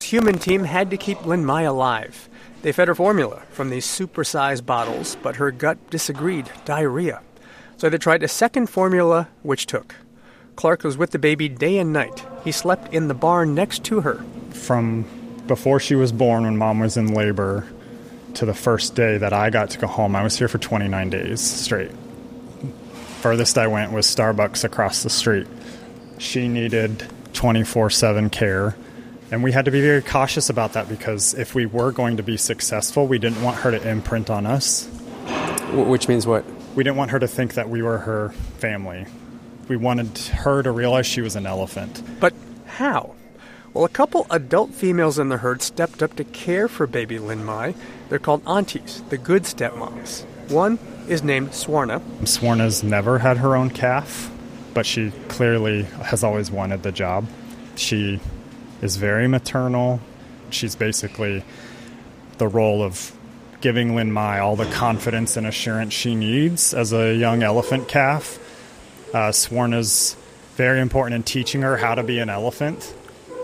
Human team had to keep Lin Mai alive. They fed her formula from these supersized bottles, but her gut disagreed, diarrhea. So they tried a second formula, which took. Clark was with the baby day and night. He slept in the barn next to her. From before she was born, when Mom was in labor, to the first day that I got to go home, I was here for 29 days straight. Furthest I went was Starbucks across the street. She needed 24/7 care, and we had to be very cautious about that because if we were going to be successful, we didn't want her to imprint on us. Which means what? We didn't want her to think that we were her family. We wanted her to realize she was an elephant. But how? Well, a couple adult females in the herd stepped up to care for baby Lin Mai. They're called aunties, the good stepmoms. One is named Swarna. Swarna's never had her own calf, but she clearly has always wanted the job. She is very maternal. She's basically the role of giving Lin Mai all the confidence and assurance she needs as a young elephant calf. Swarna's very important in teaching her how to be an elephant.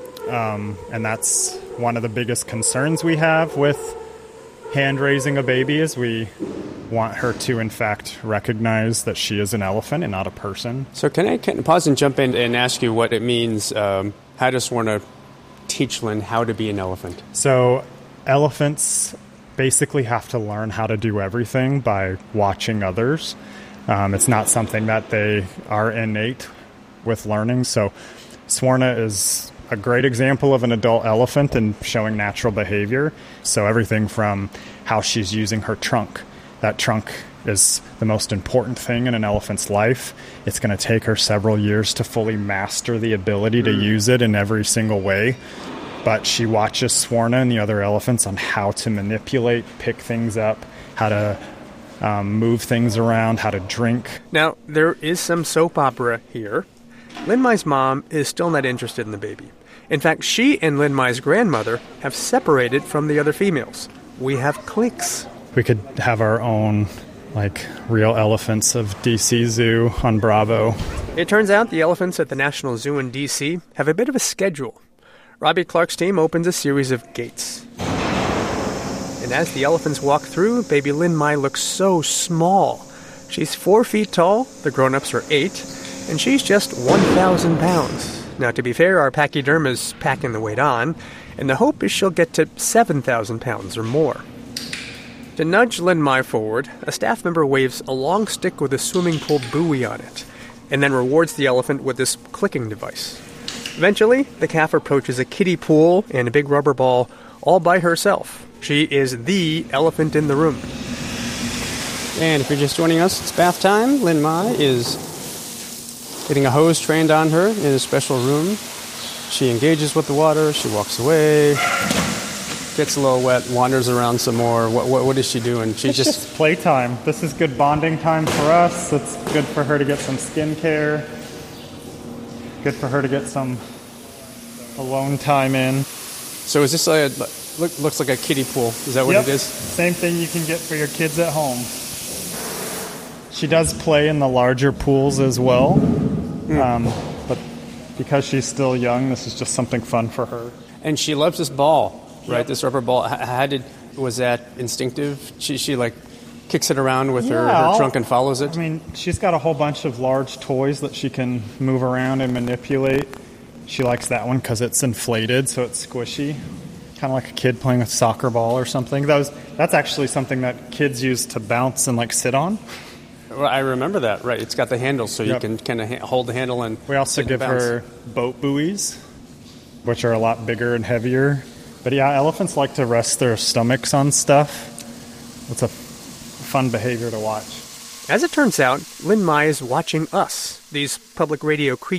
And that's one of the biggest concerns we have with hand-raising a baby is we want her to, in fact, recognize that she is an elephant and not a person. So can I pause and jump in and ask you what it means? How does Swarna teach Lin how to be an elephant? So elephants basically have to learn how to do everything by watching others. It's not something that they are innate with learning. So Swarna is a great example of an adult elephant and showing natural behavior. So everything from how she's using her trunk. That trunk is the most important thing in an elephant's life. It's going to take her several years to fully master the ability to use it in every single way. But she watches Swarna and the other elephants on how to manipulate, pick things up, how to move things around, how to drink. Now, there is some soap opera here. Lin Mai's mom is still not interested in the baby. In fact, she and Lin Mai's grandmother have separated from the other females. We have cliques. We could have our own, real elephants of DC Zoo on Bravo. It turns out the elephants at the National Zoo in DC have a bit of a schedule. Robbie Clark's team opens a series of gates. And as the elephants walk through, baby Lin Mai looks so small. She's 4 feet tall, the grown-ups are 8, and she's just 1,000 pounds. Now, to be fair, our pachyderm is packing the weight on, and the hope is she'll get to 7,000 pounds or more. To nudge Lin Mai forward, a staff member waves a long stick with a swimming pool buoy on it, and then rewards the elephant with this clicking device. Eventually, the calf approaches a kiddie pool and a big rubber ball all by herself. She is the elephant in the room. And if you're just joining us, it's bath time. Lin Mai is getting a hose trained on her in a special room. She engages with the water. She walks away, gets a little wet, wanders around some more. What is she doing? It's just playtime. This is good bonding time for us. It's good for her to get some skincare. Good for her to get some alone time in. So is this looks like a kiddie pool? Is that what it is? Same thing you can get for your kids at home. She does play in the larger pools as well, but because she's still young, this is just something fun for her. And she loves this ball, right? This rubber ball. Was that instinctive? She kicks it around with her trunk and follows it? I mean, she's got a whole bunch of large toys that she can move around and manipulate. She likes that one because it's inflated, so it's squishy. Kind of like a kid playing a soccer ball or something. That's actually something that kids use to bounce and sit on. Well, I remember that, right. It's got the handle, so you can kind of hold the handle and we also give her boat buoys, which are a lot bigger and heavier. But yeah, elephants like to rest their stomachs on stuff. It's a fun behavior to watch. As it turns out, Lin Mai is watching us, these public radio creatures.